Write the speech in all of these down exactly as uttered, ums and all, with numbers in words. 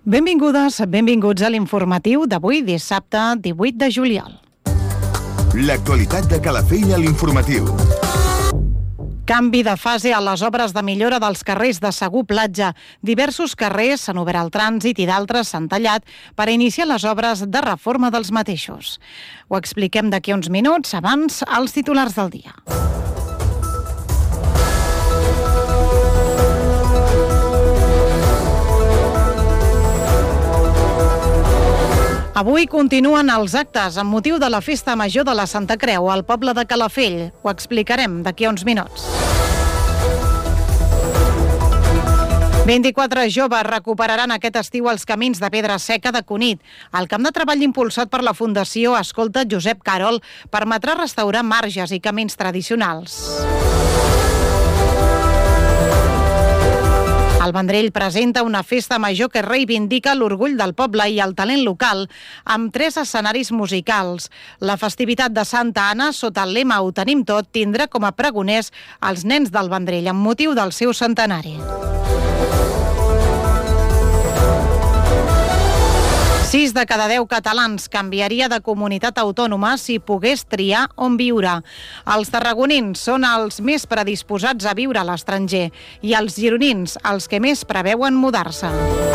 Benvingudes, benvinguts a l'informatiu d'avui, dissabte divuit de juliol. L'actualitat de Calafell a l'informatiu. Canvi de fase a les obres de millora dels carrers de Segur Platja. Diversos carrers s'han obert al trànsit i d'altres s'han tallat per iniciar les obres de reforma dels mateixos. Ho expliquem d'aquí uns minuts, abans els titulars del dia. Avui continuen els actes amb motiu de la Festa Major de la Santa Creu al poble de Calafell. Ho explicarem d'aquí a uns minuts. vint-i-quatre joves recuperaran aquest estiu els camins de pedra seca de Cunit. El camp de treball impulsat per la Fundació Escolta Josep Carol permetrà restaurar marges i camins tradicionals. El Vendrell presenta una festa major que reivindica l'orgull del poble i el talent local amb tres escenaris musicals. La festivitat de Santa Anna, sota el lema Ho tenim tot, tindrà com a pregoners els nens del Vendrell amb motiu del seu centenari. Sis de cada deu catalans canviaria de comunitat autònoma si pogués triar on viure. Els tarragonins són els més predisposats a viure a l'estranger i els gironins els que més preveuen mudar-se.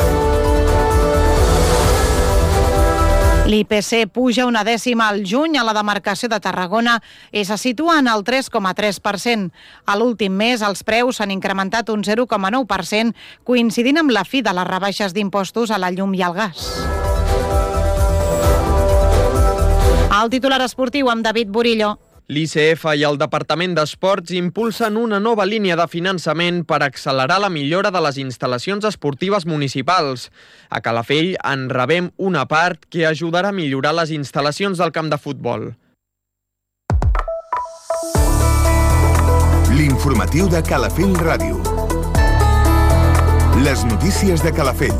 L'I P C puja una dècima al juny a la demarcació de Tarragona i se situa en el tres coma tres per cent. A l'últim mes els preus s'han incrementat un zero coma nou per cent, coincidint amb la fi de les rebaixes d'impostos a la llum i al gas. El titular esportiu amb David Burillo. L'I C F i el Departament d'Esports impulsen una nova línia de finançament per accelerar la millora de les instal·lacions esportives municipals. A Calafell en rebem una part que ajudarà a millorar les instal·lacions del camp de futbol. L'informatiu de Calafell Ràdio. Les notícies de Calafell.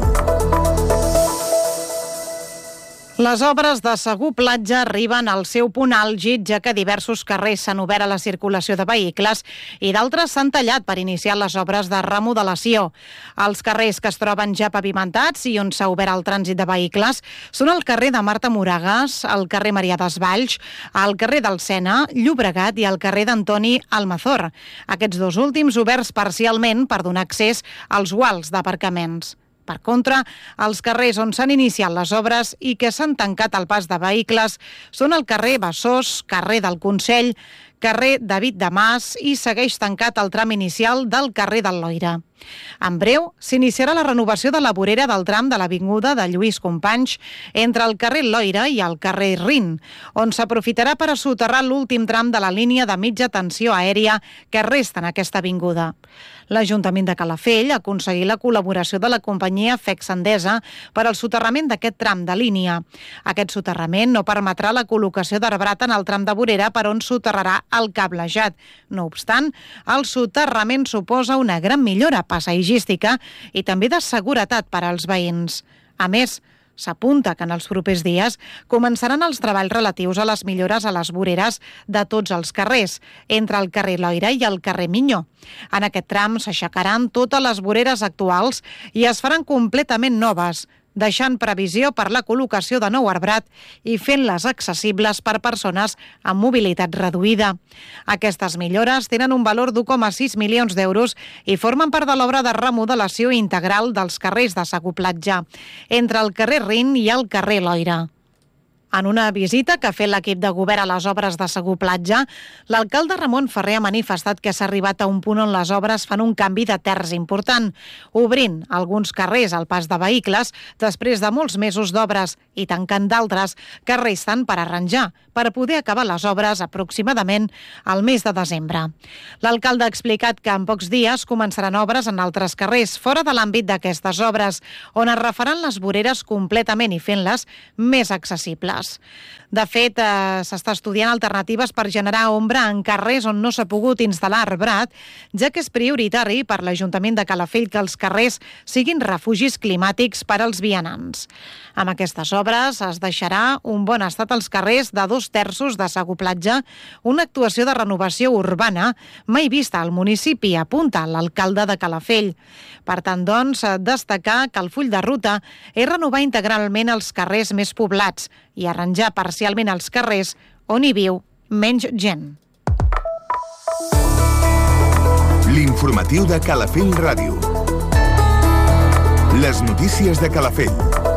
Les obres de Segur Platja arriben al seu punt àlgid, ja que diversos carrers s'han obert a la circulació de vehicles i d'altres s'han tallat per iniciar les obres de remodelació. Els carrers que es troben ja pavimentats i on s'ha obert el trànsit de vehicles són el carrer de Marta Moragas, el carrer Marià dels Valls, el carrer del Sena, Llobregat i el carrer d'Antoni Almazor. Aquests dos últims oberts parcialment per donar accés als guals d'aparcaments. Per contra, els carrers on s'han iniciat les obres i que s'han tancat el pas de vehicles són el carrer Besòs, carrer del Consell, carrer David de Mas i segueix tancat el tram inicial del carrer del Loira. En breu, s'iniciarà la renovació de la vorera del tram de l'avinguda de Lluís Companys entre el carrer Loira i el carrer Rin, on s'aprofitarà per a soterrar l'últim tram de la línia de mitja tensió aèria que resta en aquesta avinguda. L'Ajuntament de Calafell ha aconseguit la col·laboració de la companyia Fex Endesa per al soterrament d'aquest tram de línia. Aquest soterrament no permetrà la col·locació d'arbrat en el tram de vorera per on soterrarà el cablejat. No obstant, el soterrament suposa una gran millora paisatgística i també de seguretat per als veïns. A més, s'apunta que en els propers dies començaran els treballs relatius a les millores a les voreres de tots els carrers, entre el carrer Loira i el carrer Minyó. En aquest tram s'aixecaran totes les voreres actuals i es faran completament noves, deixant previsió per la col·locació de nou arbrat i fent-les accessibles per persones amb mobilitat reduïda. Aquestes millores tenen un valor d'u coma sis milions d'euros i formen part de l'obra de remodelació integral dels carrers de Segur Platja, entre el carrer Rin i el carrer Loira. En una visita que ha fet l'equip de govern a les obres de Segur Platja, l'alcalde Ramon Ferrer ha manifestat que s'ha arribat a un punt on les obres fan un canvi de terç important, obrint alguns carrers al pas de vehicles després de molts mesos d'obres i tancant d'altres que resten per arranjar, per poder acabar les obres aproximadament al mes de desembre. L'alcalde ha explicat que en pocs dies començaran obres en altres carrers fora de l'àmbit d'aquestes obres, on es refaran les voreres completament i fent-les més accessibles. arbres. De fet, eh, s'està estudiant alternatives per generar ombra en carrers on no s'ha pogut instal·lar arbrat, ja que és prioritari per l'Ajuntament de Calafell que els carrers siguin refugis climàtics per als vianants. Amb aquestes obres es deixarà un bon estat als carrers de dos terços de Segur Platja, una actuació de renovació urbana mai vista al municipi, apunta l'alcalde de Calafell. Per tant, doncs, destacar que el full de ruta és renovar integralment els carrers més poblats i arranjar parcialment els carrers on hi viu menys gent. L'informatiu de Calafell Ràdio. Les notícies de Calafell.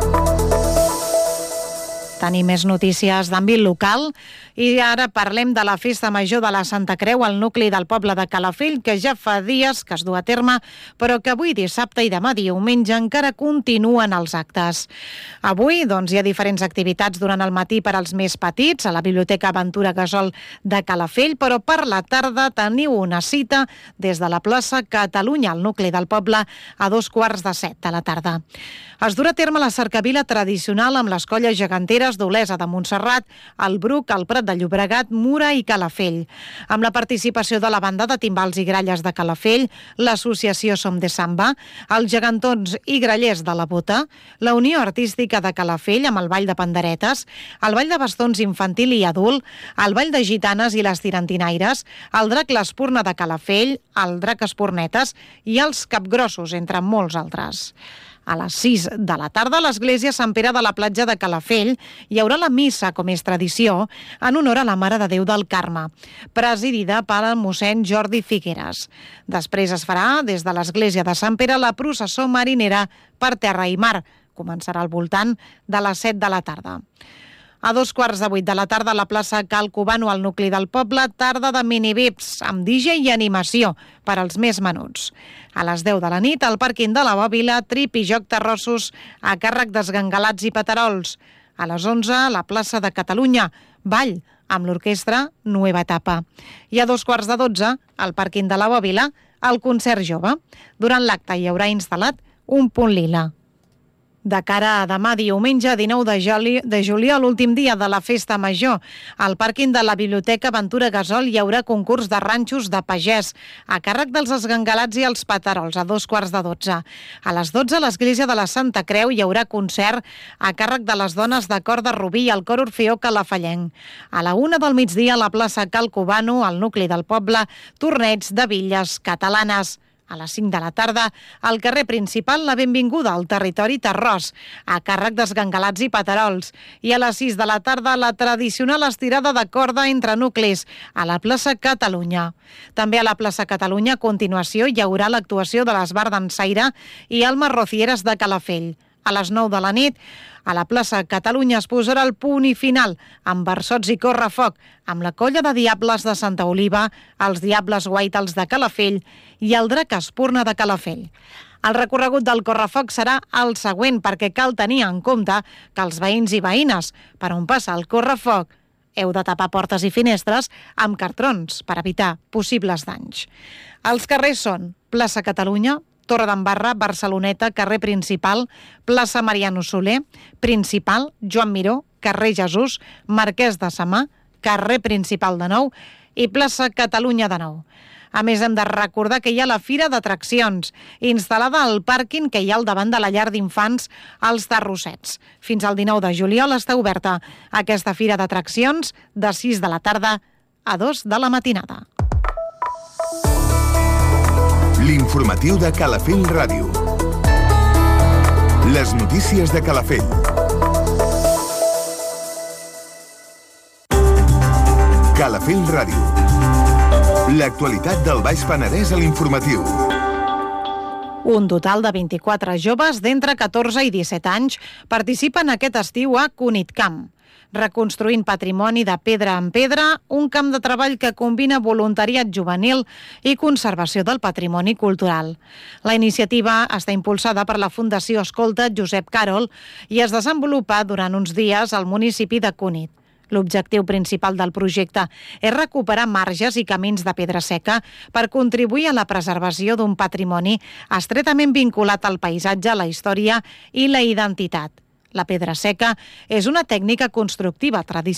Tenim més notícies d'àmbit local i ara parlem de la Festa Major de la Santa Creu al nucli del poble de Calafell, que ja fa dies que es du a terme, però que avui dissabte i demà diumenge encara continuen els actes. Avui doncs, hi ha diferents activitats durant el matí per als més petits a la Biblioteca Aventura Gasol de Calafell, però per la tarda teniu una cita des de la plaça Catalunya, al nucli del poble, a dos quarts de set de la tarda. Es durà a terme la cercavila tradicional amb les colles geganteres d'Olesa de Montserrat, el Bruc, el Prat de Llobregat, Mura i Calafell. Amb la participació de la banda de timbals i gralles de Calafell, l'associació Som de Samba, els gegantons i grallers de la Bota, la Unió Artística de Calafell amb el Ball de Panderetes, el Ball de Bastons infantil i adult, el Ball de Gitanes i les Tirantinaires, el Drac l'Espurna de Calafell, el Drac Espurnetes i els Capgrossos, entre molts altres. A les sis de la tarda, a l'església Sant Pere de la Platja de Calafell hi haurà la missa, com és tradició, en honor a la Mare de Déu del Carme, presidida per el mossèn Jordi Figueres. Després es farà, des de l'església de Sant Pere, la processó marinera per terra i mar. Començarà al voltant de les set de la tarda. A dos quarts de vuit de la tarda a la plaça Cal Cubano, al nucli del poble, tarda de minivips, amb D J i animació per als més menuts. A les deu de la nit, al pàrquing de la Bòbila, trip i joc terrossos a càrrec d'esgangalats i paterols. A les onze, a la plaça de Catalunya, ball amb l'orquestra Nueva Etapa. I a dos quarts de dotze, al pàrquing de la Bòbila, el concert jove. Durant l'acte hi haurà instal·lat un punt lila. De cara a demà diumenge, dinou de juliol, l'últim dia de la Festa Major, al pàrquing de la Biblioteca Aventura Gasol hi haurà concurs de ranxos de pagès, a càrrec dels esgangalats i els paterols, a dos quarts de dotze. A les dotze, a l'església de la Santa Creu hi haurà concert a càrrec de les dones de Cor de Rubí i el Cor Orfeó Calafallenc. A la una del migdia, a la plaça Cal Cubano, al nucli del poble, torneig de bitlles catalanes. A les cinc de la tarda, al carrer principal, la benvinguda al territori terrós, a càrrec d'esgangalats i paterols. I a les sis de la tarda, la tradicional estirada de corda entre nuclis, a la plaça Catalunya. També a la plaça Catalunya, a continuació, hi haurà l'actuació de l'Esbar d'Ensaire i Alma Rocieres de Calafell. A les nou de la nit, a la plaça Catalunya es posarà el punt i final amb versots i correfoc, amb la colla de Diables de Santa Oliva, els Diables Guaitals de Calafell i el Drac Espurna de Calafell. El recorregut del correfoc serà el següent, perquè cal tenir en compte que els veïns i veïnes, per on passa el correfoc, heu de tapar portes i finestres amb cartrons per evitar possibles danys. Els carrers són plaça Catalunya, Torre d'Embarra, Barceloneta, carrer Principal, plaça Mariano Soler, Principal, Joan Miró, carrer Jesús, Marquès de Samà, carrer Principal de nou i plaça Catalunya de nou. A més, hem de recordar que hi ha la Fira d'Atraccions, instal·lada al pàrquing que hi ha al davant de la llar d'infants als Terrossets. Fins al dinou de juliol està oberta aquesta Fira d'Atraccions de sis de la tarda a dos de la matinada. L'informatiu de Calafell Ràdio. Les notícies de Calafell. Calafell Ràdio. L'actualitat del Baix Penedès a l'informatiu. Un total de vint-i-quatre joves d'entre catorze i disset anys participen aquest estiu a Cunitcamp, reconstruint patrimoni de pedra en pedra, un camp de treball que combina voluntariat juvenil i conservació del patrimoni cultural. La iniciativa està impulsada per la Fundació Escolta Josep Carol i es desenvolupa durant uns dies al municipi de Cunit. L'objectiu principal del projecte és recuperar marges i camins de pedra seca per contribuir a la preservació d'un patrimoni estretament vinculat al paisatge, la història i la identitat. La pedra seca és una tècnica constructiva tradicional